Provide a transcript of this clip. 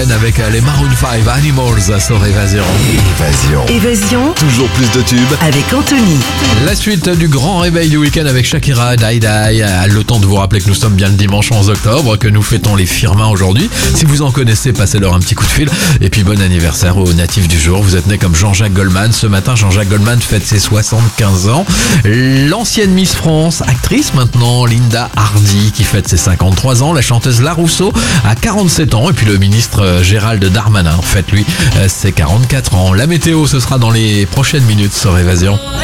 Weekend avec les Maroon 5 Animals sur Évasion. Évasion. Toujours plus de tubes. Avec Anthony. La suite du grand réveil du week-end avec Shakira, Die Die. Le temps de vous rappeler que nous sommes bien le dimanche 11 octobre, que nous fêtons les Firmins aujourd'hui. Si vous en connaissez, passez-leur un petit coup de fil. Et puis bon anniversaire aux natifs du jour. Vous êtes né comme Jean-Jacques Goldman. Ce matin, Jean-Jacques Goldman fête ses 75 ans. L'ancienne Miss France, actrice maintenant, Linda Hardy, qui fête ses 53 ans. La chanteuse La Rousseau a 47 ans. Et puis le ministre Gérald Darmanin fête lui ses 44 ans. La météo, ce sera dans les prochaines minutes sur Évasion.